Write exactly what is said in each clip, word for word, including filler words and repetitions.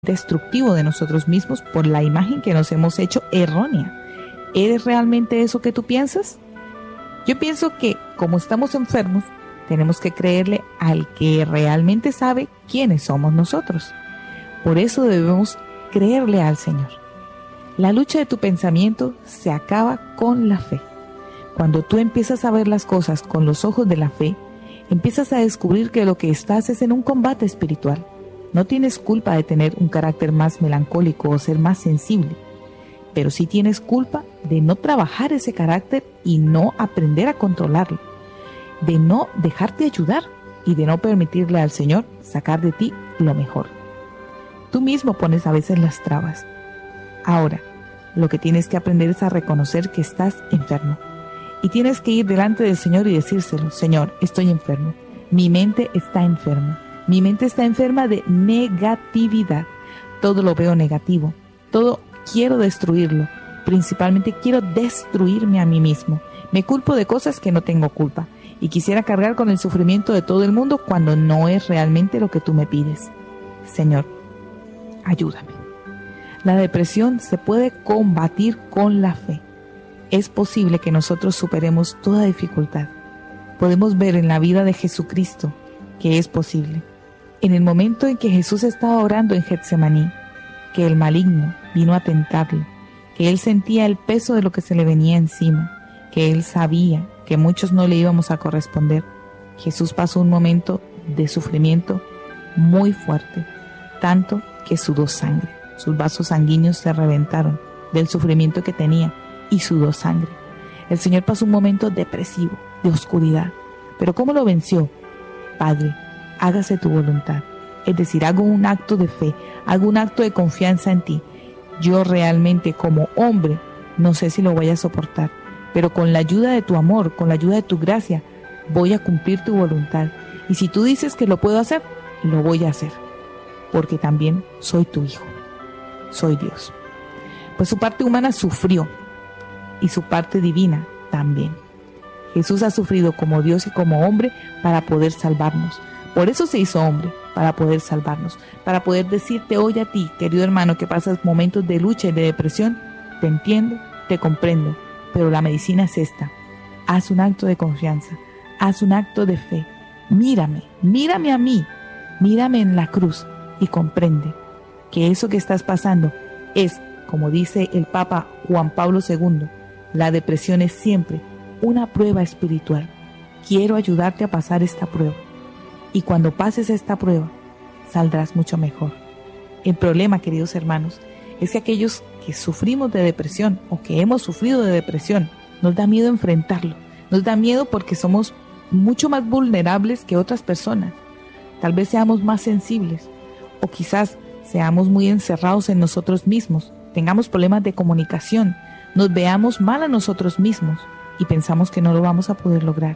destructivo de nosotros mismos por la imagen que nos hemos hecho errónea. ¿Eres realmente eso que tú piensas? Yo pienso que, como estamos enfermos, tenemos que creerle al que realmente sabe quiénes somos nosotros. Por eso debemos creerle al Señor. La lucha de tu pensamiento se acaba con la fe. Cuando tú empiezas a ver las cosas con los ojos de la fe, empiezas a descubrir que lo que estás es en un combate espiritual. No tienes culpa de tener un carácter más melancólico o ser más sensible, pero sí tienes culpa de no trabajar ese carácter y no aprender a controlarlo, de no dejarte ayudar y de no permitirle al Señor sacar de ti lo mejor. Tú mismo pones a veces las trabas. Ahora, lo que tienes que aprender es a reconocer que estás enfermo y tienes que ir delante del Señor y decírselo: Señor, estoy enfermo, mi mente está enferma. Mi mente está enferma de negatividad. Todo lo veo negativo. Todo quiero destruirlo. Principalmente quiero destruirme a mí mismo. Me culpo de cosas que no tengo culpa. Y quisiera cargar con el sufrimiento de todo el mundo cuando no es realmente lo que tú me pides. Señor, ayúdame. La depresión se puede combatir con la fe. Es posible que nosotros superemos toda dificultad. Podemos ver en la vida de Jesucristo que es posible. En el momento en que Jesús estaba orando en Getsemaní, que el maligno vino a tentarle, que él sentía el peso de lo que se le venía encima, que él sabía que muchos no le íbamos a corresponder, Jesús pasó un momento de sufrimiento muy fuerte, tanto que sudó sangre. Sus vasos sanguíneos se reventaron del sufrimiento que tenía y sudó sangre. El Señor pasó un momento depresivo, de oscuridad. ¿Pero cómo lo venció? Padre, hágase tu voluntad. Es decir, hago un acto de fe, hago un acto de confianza en ti. Yo realmente como hombre no sé si lo voy a soportar, pero con la ayuda de tu amor, con la ayuda de tu gracia, voy a cumplir tu voluntad. Y si tú dices que lo puedo hacer, lo voy a hacer, porque también soy tu hijo, soy Dios. Pues su parte humana sufrió y su parte divina también. Jesús ha sufrido como Dios y como hombre para poder salvarnos. Por eso se hizo hombre, para poder salvarnos, para poder decirte hoy a ti, querido hermano, que pasas momentos de lucha y de depresión: te entiendo, te comprendo, pero la medicina es esta. Haz un acto de confianza, haz un acto de fe. Mírame, mírame a mí, mírame en la cruz y comprende que eso que estás pasando es, como dice el Papa Juan Pablo segundo, la depresión es siempre una prueba espiritual. Quiero ayudarte a pasar esta prueba. Y cuando pases esta prueba, saldrás mucho mejor. El problema, queridos hermanos, es que aquellos que sufrimos de depresión o que hemos sufrido de depresión, nos da miedo enfrentarlo. Nos da miedo porque somos mucho más vulnerables que otras personas. Tal vez seamos más sensibles o quizás seamos muy encerrados en nosotros mismos, tengamos problemas de comunicación, nos veamos mal a nosotros mismos y pensamos que no lo vamos a poder lograr.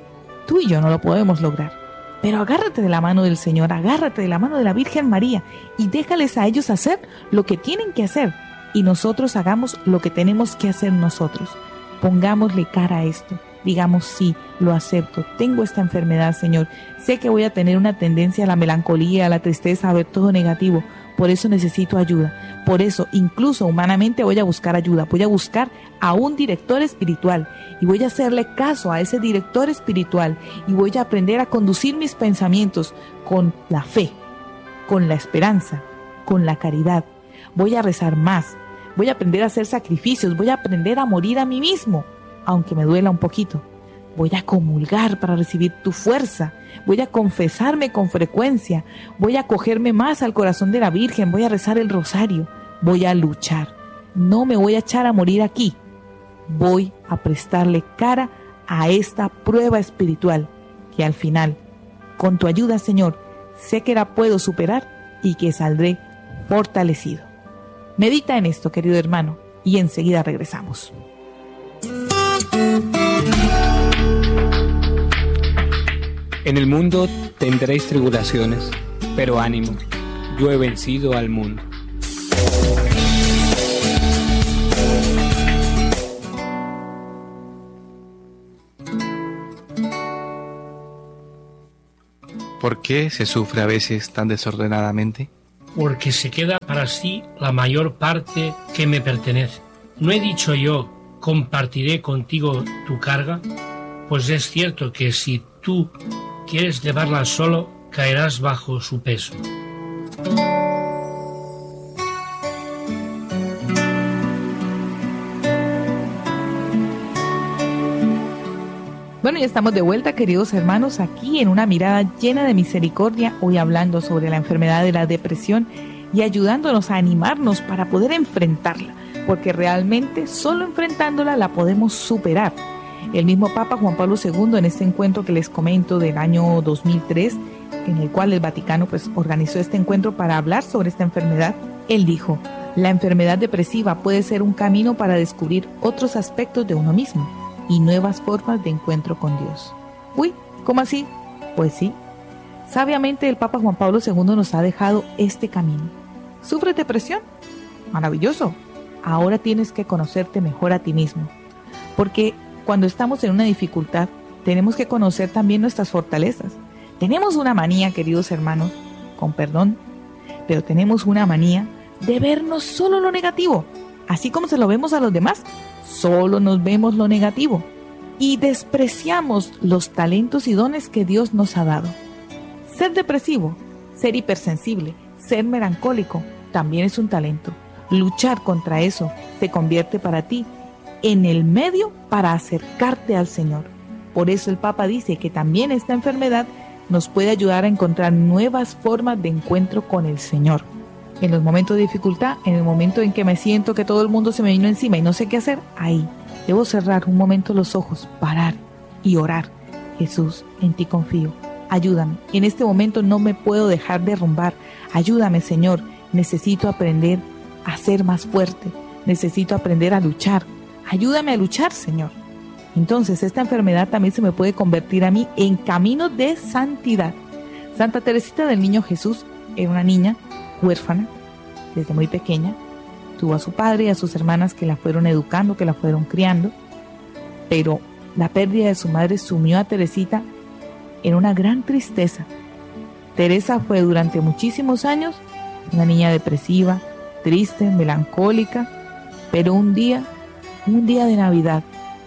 Tú y yo no lo podemos lograr. Pero agárrate de la mano del Señor, agárrate de la mano de la Virgen María y déjales a ellos hacer lo que tienen que hacer y nosotros hagamos lo que tenemos que hacer nosotros. Pongámosle cara a esto, digamos: sí, lo acepto, tengo esta enfermedad, Señor, sé que voy a tener una tendencia a la melancolía, a la tristeza, a ver todo negativo, por eso necesito ayuda, por eso incluso humanamente voy a buscar ayuda, voy a buscar a un director espiritual y voy a hacerle caso a ese director espiritual y voy a aprender a conducir mis pensamientos con la fe, con la esperanza, con la caridad. Voy a rezar más, voy a aprender a hacer sacrificios, voy a aprender a morir a mí mismo, aunque me duela un poquito. Voy a comulgar para recibir tu fuerza, voy a confesarme con frecuencia, voy a acogerme más al corazón de la Virgen, voy a rezar el rosario, voy a luchar. No me voy a echar a morir aquí. Voy a prestarle cara a esta prueba espiritual que al final, con tu ayuda, Señor, sé que la puedo superar y que saldré fortalecido. Medita en esto, querido hermano, y enseguida regresamos. En el mundo tendréis tribulaciones, pero ánimo, yo he vencido al mundo. ¿Por qué se sufre a veces tan desordenadamente? porque se queda para sí la mayor parte que me pertenece. ¿No he dicho yo, compartiré contigo tu carga? Pues es cierto que si tú quieres llevarla solo, caerás bajo su peso. Bueno, ya estamos de vuelta, queridos hermanos, aquí en una mirada llena de misericordia, hoy hablando sobre la enfermedad de la depresión y ayudándonos a animarnos para poder enfrentarla, porque realmente solo enfrentándola la podemos superar. El mismo Papa Juan Pablo segundo, en este encuentro que les comento del año dos mil tres, en el cual el Vaticano pues organizó este encuentro para hablar sobre esta enfermedad, él dijo: la enfermedad depresiva puede ser un camino para descubrir otros aspectos de uno mismo y nuevas formas de encuentro con Dios. Uy, ¿cómo así? Pues sí. Sabiamente el Papa Juan Pablo segundo nos ha dejado este camino. ¿Sufres depresión? Maravilloso. Ahora tienes que conocerte mejor a ti mismo. Porque cuando estamos en una dificultad, tenemos que conocer también nuestras fortalezas. Tenemos una manía, queridos hermanos, con perdón, pero tenemos una manía de vernos solo lo negativo. Así como se lo vemos a los demás, solo nos vemos lo negativo y despreciamos los talentos y dones que Dios nos ha dado. Ser depresivo, ser hipersensible, ser melancólico, también es un talento. Luchar contra eso se convierte para ti en el medio para acercarte al Señor. Por eso el Papa dice que también esta enfermedad nos puede ayudar a encontrar nuevas formas de encuentro con el Señor. En los momentos de dificultad, en el momento en que me siento que todo el mundo se me vino encima y no sé qué hacer, ahí debo cerrar un momento los ojos, parar y orar. Jesús, en ti confío. Ayúdame. En este momento no me puedo dejar derrumbar. Ayúdame, Señor. Necesito aprender a ser más fuerte. Necesito aprender a luchar. Ayúdame a luchar, Señor. Entonces, esta enfermedad también se me puede convertir a mí en camino de santidad. Santa Teresita del Niño Jesús era una niña huérfana, desde muy pequeña. Tuvo a su padre y a sus hermanas que la fueron educando, que la fueron criando, pero la pérdida de su madre sumió a Teresita en una gran tristeza. Teresa fue durante muchísimos años una niña depresiva, triste, melancólica, pero un día, un día de Navidad,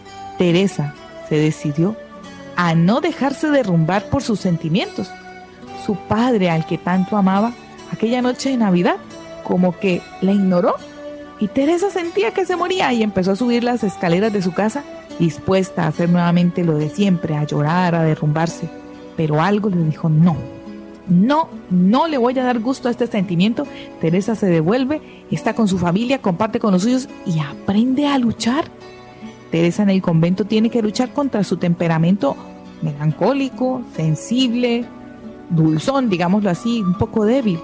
Teresa se decidió a no dejarse derrumbar por sus sentimientos. Su padre, al que tanto amaba, aquella noche de Navidad, como que la ignoró y Teresa sentía que se moría y empezó a subir las escaleras de su casa dispuesta a hacer nuevamente lo de siempre, a llorar, a derrumbarse. Pero algo le dijo: no, no, no le voy a dar gusto a este sentimiento. Teresa se devuelve, está con su familia, comparte con los suyos y aprende a luchar. Teresa en el convento tiene que luchar contra su temperamento melancólico, sensible, dulzón, digámoslo así, un poco débil.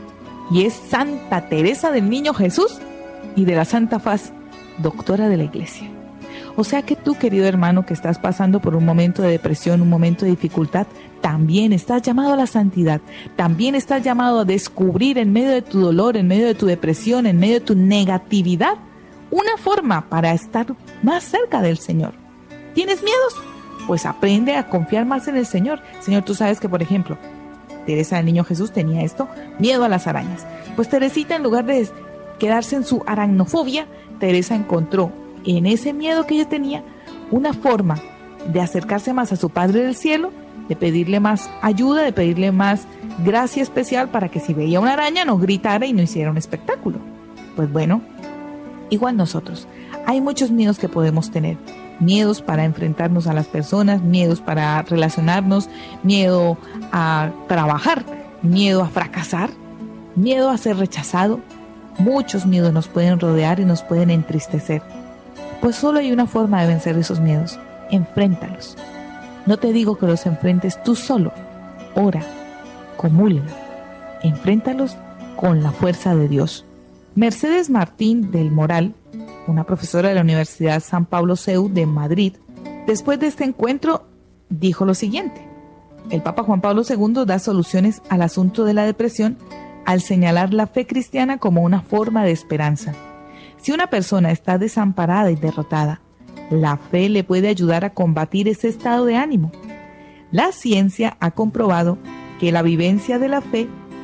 Y es Santa Teresa del Niño Jesús y de la Santa Faz, doctora de la Iglesia. O sea que tú, querido hermano, que estás pasando por un momento de depresión, un momento de dificultad, también estás llamado a la santidad, también estás llamado a descubrir en medio de tu dolor, en medio de tu depresión, en medio de tu negatividad, una forma para estar más cerca del Señor. ¿Tienes miedos? Pues aprende a confiar más en el Señor. Señor, tú sabes que, por ejemplo, Teresa del Niño Jesús tenía esto, miedo a las arañas. Pues Teresita, en lugar de quedarse en su aracnofobia, Teresa encontró en ese miedo que ella tenía una forma de acercarse más a su Padre del Cielo, de pedirle más ayuda, de pedirle más gracia especial para que si veía una araña no gritara y no hiciera un espectáculo. Pues bueno, igual nosotros, hay muchos miedos que podemos tener. Miedos para enfrentarnos a las personas, miedos para relacionarnos, miedo a trabajar, miedo a fracasar, miedo a ser rechazado. Muchos miedos nos pueden rodear y nos pueden entristecer. Pues solo hay una forma de vencer esos miedos: enfréntalos. No te digo que los enfrentes tú solo. Ora, comulga, enfréntalos con la fuerza de Dios. Mercedes Martín del Moral, una profesora de la Universidad San Pablo C E U de Madrid, después de este encuentro dijo lo siguiente: el Papa Juan Pablo segundo da soluciones al asunto de la depresión al señalar la fe cristiana como una forma de esperanza. Si una persona está desamparada y derrotada, la fe le puede ayudar a combatir ese estado de ánimo. La ciencia ha comprobado que la vivencia de la fe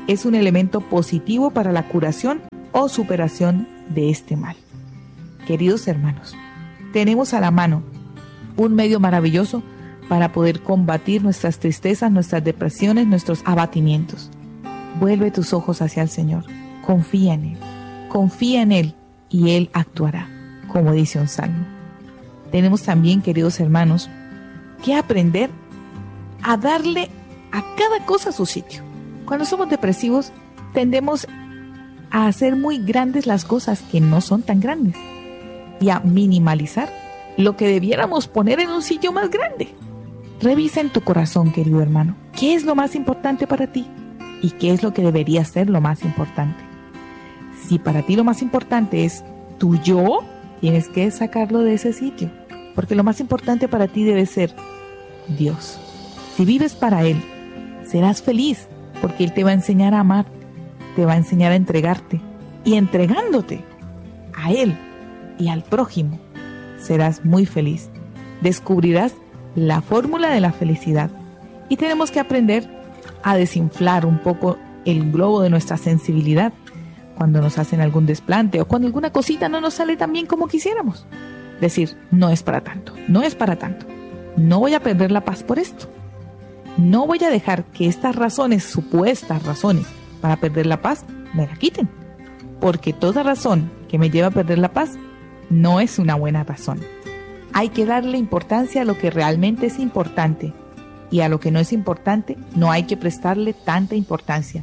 es un elemento positivo para la curación o superación de este mal. Queridos hermanos, tenemos a la mano un medio maravilloso para poder combatir nuestras tristezas, nuestras depresiones, nuestros abatimientos. Vuelve tus ojos hacia el Señor, confía en Él, confía en Él y Él actuará, como dice un salmo. Tenemos también, queridos hermanos, que aprender a darle a cada cosa su sitio. Cuando somos depresivos, tendemos a hacer muy grandes las cosas que no son tan grandes y a minimalizar lo que debiéramos poner en un sitio más grande. Revisa en tu corazón, querido hermano, qué es lo más importante para ti y qué es lo que debería ser lo más importante. Si para ti lo más importante es tu yo, tienes que sacarlo de ese sitio, porque lo más importante para ti debe ser Dios. Si vives para Él, serás feliz, porque Él te va a enseñar a amar, te va a enseñar a entregarte, y entregándote a Él y al prójimo, serás muy feliz. Descubrirás la fórmula de la felicidad, y tenemos que aprender a desinflar un poco el globo de nuestra sensibilidad cuando nos hacen algún desplante o cuando alguna cosita no nos sale tan bien como quisiéramos. Decir, no es para tanto, no es para tanto. No voy a perder la paz por esto. No voy a dejar que estas razones, supuestas razones para perder la paz, me la quiten. Porque toda razón que me lleva a perder la paz no es una buena razón. Hay que darle importancia a lo que realmente es importante, y a lo que no es importante no hay que prestarle tanta importancia.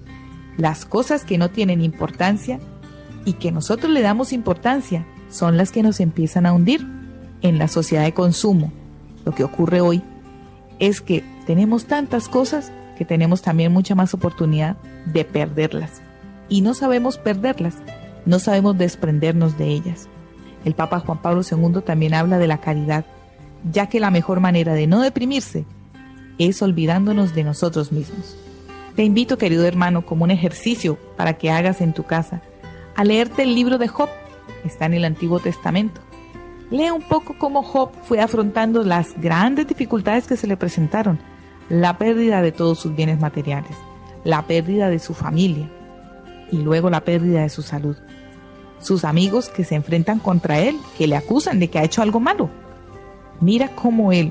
Las cosas que no tienen importancia y que nosotros le damos importancia son las que nos empiezan a hundir en la sociedad de consumo. Lo que ocurre hoy es que tenemos tantas cosas que tenemos también mucha más oportunidad de perderlas. Y no sabemos perderlas, no sabemos desprendernos de ellas. El Papa Juan Pablo segundo también habla de la caridad, ya que la mejor manera de no deprimirse es olvidándonos de nosotros mismos. Te invito, querido hermano, como un ejercicio para que hagas en tu casa, a leerte el libro de Job. Está en el Antiguo Testamento. Lee un poco cómo Job fue afrontando las grandes dificultades que se le presentaron, la pérdida de todos sus bienes materiales, la pérdida de su familia y luego la pérdida de su salud. Sus amigos que se enfrentan contra él, que le acusan de que ha hecho algo malo. Mira cómo él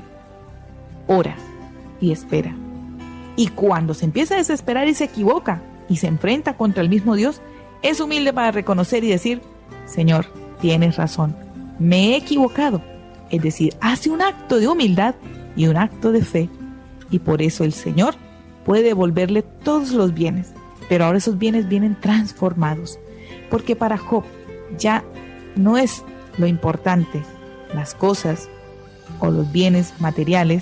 ora y espera. Y cuando se empieza a desesperar y se equivoca y se enfrenta contra el mismo Dios, es humilde para reconocer y decir, Señor, tienes razón, me he equivocado. Es decir, hace un acto de humildad y un acto de fe. Y por eso el Señor puede devolverle todos los bienes. Pero ahora esos bienes vienen transformados. Porque para Job ya no es lo importante las cosas o los bienes materiales,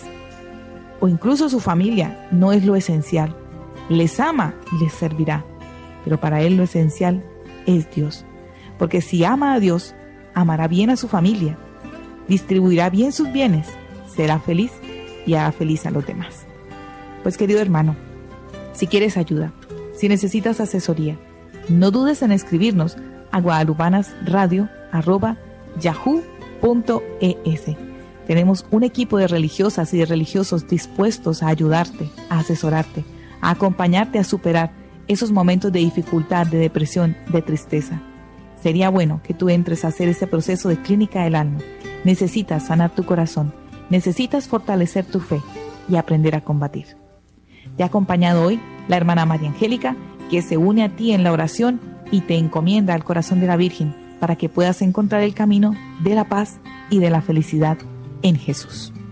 o incluso su familia no es lo esencial. Les ama y les servirá, pero para él lo esencial es Dios. Porque si ama a Dios, amará bien a su familia, distribuirá bien sus bienes, será feliz y hará feliz a los demás. Pues querido hermano, si quieres ayuda, si necesitas asesoría, no dudes en escribirnos a guadalupanasradio arroba yahoo punto es. Tenemos un equipo de religiosas y de religiosos dispuestos a ayudarte, a asesorarte, a acompañarte a superar esos momentos de dificultad, de depresión, de tristeza. Sería bueno que tú entres a hacer ese proceso de clínica del alma. Necesitas sanar tu corazón, necesitas fortalecer tu fe y aprender a combatir. Te ha acompañado hoy la hermana María Angélica, que se une a ti en la oración y te encomienda al corazón de la Virgen para que puedas encontrar el camino de la paz y de la felicidad en Jesús.